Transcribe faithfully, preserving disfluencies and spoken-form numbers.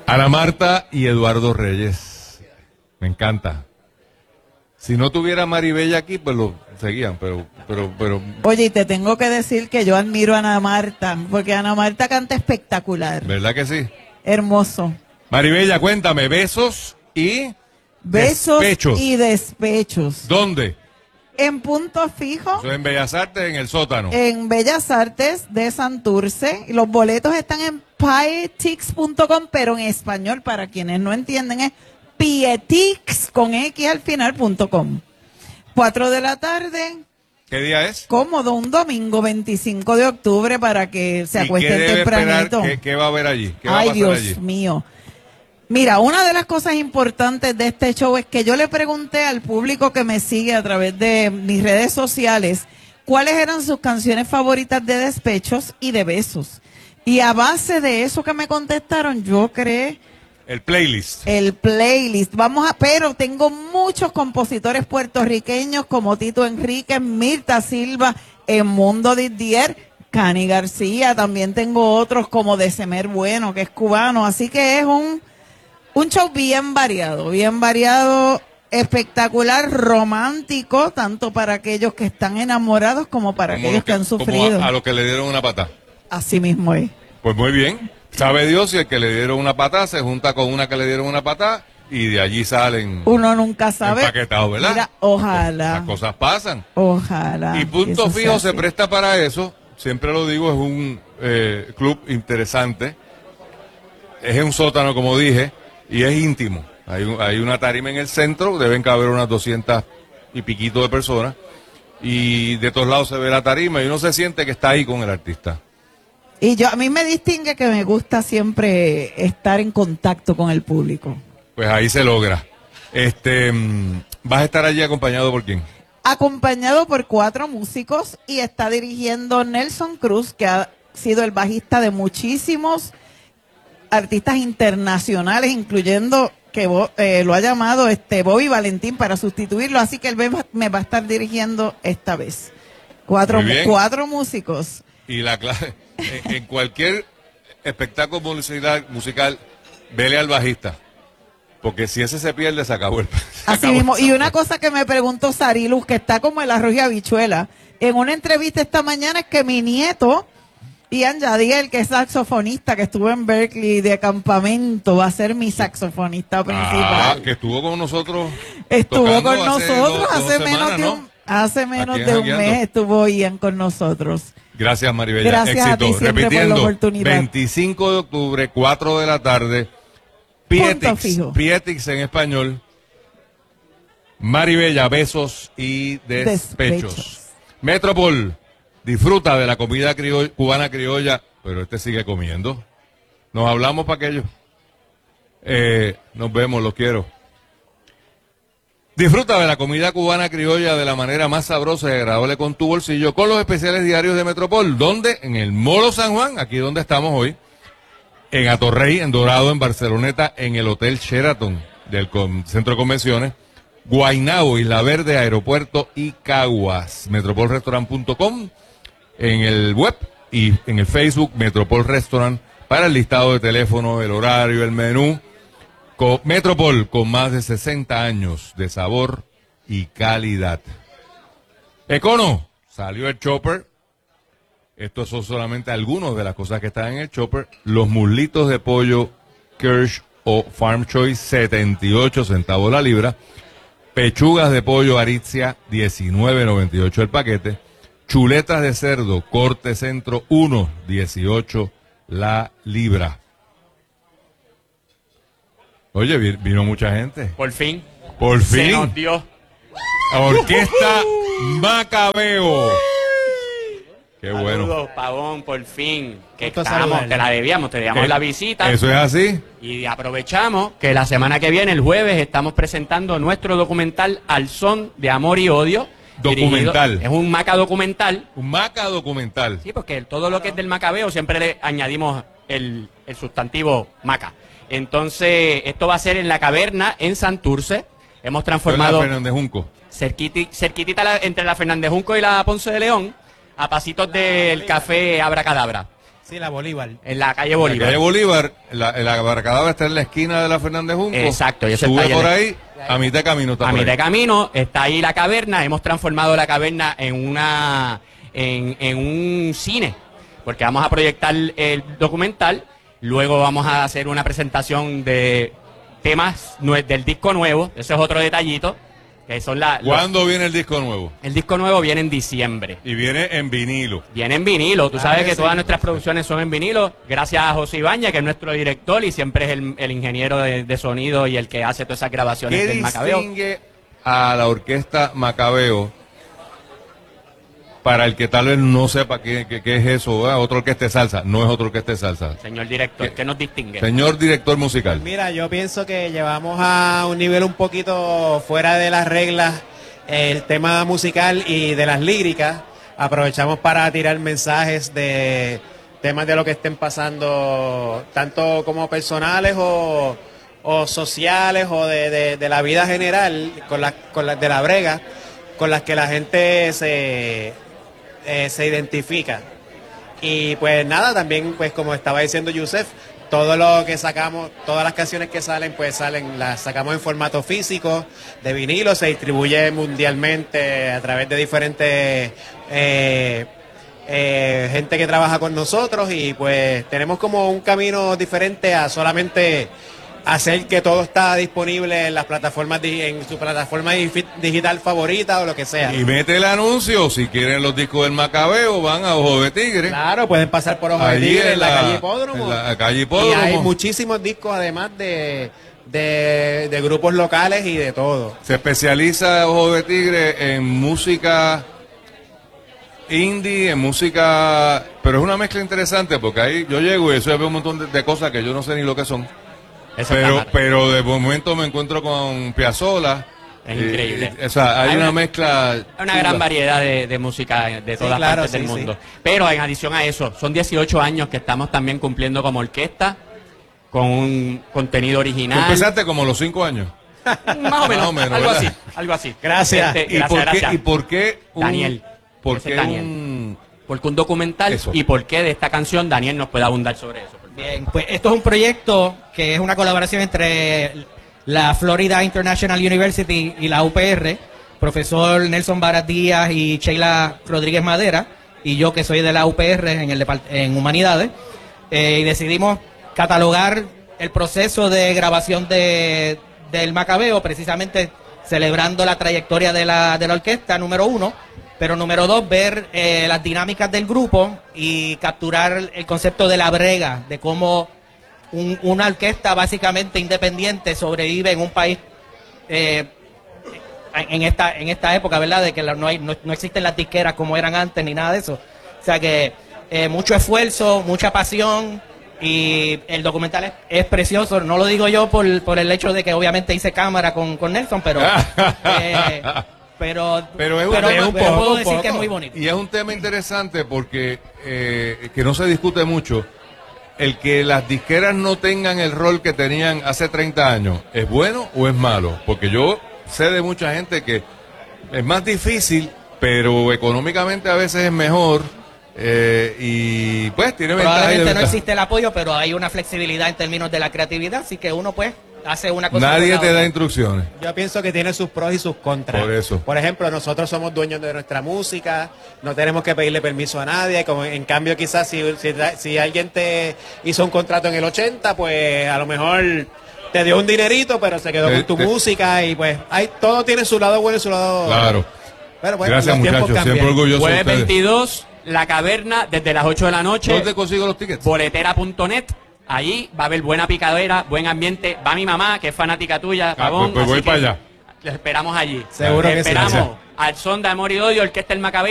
Ana Marta y Eduardo Reyes. Me encanta. Si no tuviera Maribella aquí, pues lo seguían, pero, pero, pero. Oye, y te tengo que decir que yo admiro a Ana Marta, porque Ana Marta canta espectacular. ¿Verdad que sí? Hermoso. Maribella, cuéntame, besos y Besos despechos. y despechos. ¿Dónde? En Punto Fijo. Eso es en Bellas Artes, en el sótano. En Bellas Artes de Santurce. Los boletos están en pietix punto com, pero en español, para quienes no entienden, es pietix con X al final punto com. Cuatro de la tarde. ¿Qué día es? Cómodo, un domingo veinticinco de octubre para que se ¿Y acuesten qué debe tempranito. esperar? ¿Qué, qué va a haber allí? ¿Qué va Ay, a pasar Dios allí? mío. Mira, una de las cosas importantes de este show es que yo le pregunté al público que me sigue a través de mis redes sociales cuáles eran sus canciones favoritas de despechos y de besos. Y a base de eso que me contestaron, yo creé El playlist. el playlist. Vamos a, pero tengo muchos compositores puertorriqueños como Tito Enríquez, Mirta Silva, Mundo Didier, Cani García. También tengo otros como Desemer Bueno, que es cubano. Así que es un Un show bien variado, bien variado, espectacular, romántico, tanto para aquellos que están enamorados como para Como aquellos los que, han como sufrido. a, a los que le dieron una patada. Así mismo es. Pues muy bien. Sabe Dios si el que le dieron una patada se junta con una que le dieron una patada y de allí salen Uno nunca sabe. empaquetados, ¿verdad? Mira, ojalá. Las cosas pasan. Ojalá. Y Punto eso Fijo sea se así. presta para eso. Siempre lo digo, es un eh, club interesante. Es en un sótano, como dije, y es íntimo. Hay, un- hay una tarima en el centro, deben caber unas doscientas y piquito de personas. Y de todos lados se ve la tarima y uno se siente que está ahí con el artista. Y yo, a mí me distingue que me gusta siempre estar en contacto con el público. Pues ahí se logra. Este, mm, ¿vas a estar allí acompañado por quién? Acompañado por cuatro músicos y está dirigiendo Nelson Cruz, que ha sido el bajista de muchísimos artistas internacionales, incluyendo que Bo- eh, lo ha llamado este Bobby Valentín para sustituirlo, así que él me va, me va a estar dirigiendo esta vez. Cuatro, Muy bien. cuatro músicos. Y la clave, en, en cualquier espectáculo musical, musical, vele al bajista. Porque si ese se pierde, se acabó el se Así acabó mismo. el- Y una cosa que me preguntó Sariluz, que está como el arroz y habichuela, en una entrevista esta mañana, es que mi nieto, Ian Yadiel, que es saxofonista, que estuvo en Berkeley de campamento, va a ser mi saxofonista Ah, principal. que estuvo con nosotros. Estuvo tocando con hace nosotros dos- hace dos menos semanas, de ¿no? un, hace menos Aquí en de un Jangueando. mes estuvo Ian con nosotros. Gracias, Maribella. Gracias a Éxito. ti siempre por la Repitiendo, oportunidad. veinticinco de octubre, cuatro de la tarde, Punto Pietix, Fijo. Pietix en español. Maribella, besos y despechos. Despechos. Metropol, disfruta de la comida criolla- cubana criolla, pero este sigue comiendo. Nos hablamos para aquello. Eh, nos vemos, los quiero. Disfruta de la comida cubana criolla de la manera más sabrosa y agradable con tu bolsillo, con los especiales diarios de Metropol. ¿Dónde? En el Molo San Juan, aquí donde estamos hoy. En Atorrey, en Dorado, en Barceloneta, en el Hotel Sheraton del con- Centro de Convenciones. Guaynabo, Isla Verde, Aeropuerto y Caguas. metropol restaurant punto com en el web y en el Facebook Metropol Restaurant para el listado de teléfono, el horario, el menú. Co- Metropol, con más de sesenta años de sabor y calidad. Econo, salió el chopper. Estos son solamente algunos de las cosas que están en el chopper. Los muslitos de pollo Kirsch o Farm Choice, setenta y ocho centavos la libra. Pechugas de pollo Aritzia, diecinueve noventa y ocho el paquete. Chuletas de cerdo, corte centro, uno dieciocho la libra. Oye, vi- vino mucha gente. Por fin. Por Se fin. nos dio. Orquesta Macabeo. Qué bueno. Saludos, Pavón, por fin. Que Gusto estábamos, saludarle. te la debíamos, te debíamos ¿Qué? la visita. Eso es así. Y aprovechamos que la semana que viene, el jueves, estamos presentando nuestro documental Al Son de Amor y Odio. Documental. Dirigido- es un maca documental. Un Maca documental. Sí, porque todo lo que es del macabeo siempre le añadimos el, el sustantivo maca. Entonces, esto va a ser en la caverna en Santurce. Hemos transformado Fernández Junco. cerquiti- cerquitita la- entre la Fernández Junco y la Ponce de León, a pasitos del café Abracadabra. Sí, la Bolívar. En la calle La Bolívar. calle Bolívar, la, la Abarcadabra está en la esquina de la Fernández Junco. Exacto, y ese Sube está por allá. ahí, a mitad de camino está A por mitad de ahí. camino está ahí la caverna. Hemos transformado la caverna en una en, en un cine, porque vamos a proyectar el documental. Luego vamos a hacer una presentación de temas nue- del disco nuevo. Ese es otro detallito. Que son la, los- ¿Cuándo viene el disco nuevo? el disco nuevo viene en diciembre. Y viene en vinilo. Viene en vinilo. Tú sabes Ah, que sí. todas nuestras producciones son en vinilo. Gracias a José Ibañez, que es nuestro director y siempre es el, el ingeniero de, de sonido y el que hace todas esas grabaciones ¿Qué del Macabeo. distingue a la orquesta Macabeo? Para el que tal vez no sepa qué, qué, qué es eso, ¿verdad? Otra orquesta de salsa. No es otra orquesta de salsa. Señor director, ¿Qué? ¿qué nos distingue? Señor director musical. Mira, yo pienso que llevamos a un nivel un poquito fuera de las reglas el tema musical y de las líricas. Aprovechamos para tirar mensajes de temas de lo que estén pasando, tanto como personales o, o sociales o de, de- de la vida general, con las con las de la brega, con las que la gente se, eh, se identifica. Y pues nada, también pues como estaba diciendo Yusef, todo lo que sacamos, todas las canciones que salen, pues salen, las sacamos en formato físico, de vinilo, se distribuye mundialmente a través de diferentes eh, eh, gente que trabaja con nosotros y pues tenemos como un camino diferente a solamente hacer que todo está disponible en las plataformas, di- en su plataforma digi- digital favorita o lo que sea. Y mete el anuncio, si quieren los discos del Macabeo, van a Ojo de Tigre. Claro, pueden pasar por Ojo de Allí Tigre, en en la, la- calle Hipódromo. en la calle Y Hipódromo. hay muchísimos discos además de, de, de grupos locales y de todo. Se especializa Ojo de Tigre en música indie, en música... Pero es una mezcla interesante porque ahí yo llego y eso veo un montón de, de cosas que yo no sé ni lo que son. Eso Pero, está pero de momento me encuentro con Piazzolla. Es y- increíble. y- o sea, hay, Hay una, una- mezcla... Hay una chula. gran variedad de, de música de todas claro, partes del sí, mundo. sí. Pero en adición a eso, son dieciocho años que estamos también cumpliendo como orquesta, con un contenido Tú original. empezaste como a los cinco años. Más o menos, Más o menos, algo ¿verdad? así, algo así. Gracias. Este, ¿Y, gracias, por qué, gracias. ¿Y por qué un... Daniel. ¿Por Ese qué es Daniel. un... Porque un documental Eso. y por qué de esta canción Daniel nos puede abundar sobre eso. por favor. Bien, pues esto es un proyecto que es una colaboración entre la Florida International University y la U P R, profesor Nelson Varas Díaz y Sheila Rodríguez Madera, y yo que soy de la U P R en, el depart- en Humanidades, eh, y decidimos catalogar el proceso de grabación de, del Macabeo, precisamente celebrando la trayectoria de la, de la orquesta, número uno, pero número dos, ver eh, las dinámicas del grupo y capturar el concepto de la brega, de cómo un- una orquesta básicamente independiente sobrevive en un país eh, en esta en esta época, ¿verdad? De que la- no, hay, no, no existen las disqueras como eran antes ni nada de eso. O sea que eh, mucho esfuerzo, mucha pasión y el documental es, es precioso. No lo digo yo por, por el hecho de que obviamente hice cámara con, con Nelson, pero... eh, pero Pero es un pero- tema- pero un puedo poco, decir un que es poco. muy bonito. Y es un tema interesante porque eh, que no se discute mucho. El que las disqueras no tengan el rol que tenían hace treinta años, ¿es bueno o es malo? Porque yo sé de mucha gente que es más difícil, pero económicamente a veces es mejor eh, y pues tiene ventajas y Probablemente no desventajas. existe el apoyo, pero hay una flexibilidad en términos de la creatividad, así que uno pues hace una cosa. Nadie por la te da otra. instrucciones. Yo pienso que tiene sus pros y sus contras. Por eso. Por ejemplo, nosotros somos dueños de nuestra música, no tenemos que pedirle permiso a nadie. Como en cambio, quizás si, si, si alguien te hizo un contrato en el ochenta, pues a lo mejor te dio un dinerito, pero se quedó Te- con tu te- música y pues hay, todo tiene su lado bueno y su lado... Claro. Pero bueno, Gracias los tiempos muchachos, cambian. siempre orgulloso de Jueves ustedes. veintidós, La Caverna, desde las ocho de la noche. ¿Dónde consigo los tickets? Boletera punto net. Allí va a haber buena picadera, buen ambiente. Va mi mamá, que es fanática tuya, Pavón. pues- pues voy así que para allá. Los esperamos allí. Seguro Los que sí. esperamos Gracias. al son de Amor y Odio, Orquesta El Macabeo.